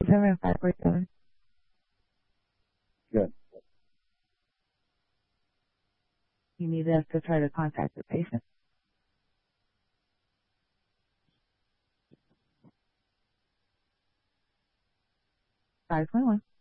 7547. Good. You need us to try to contact the patient. 521.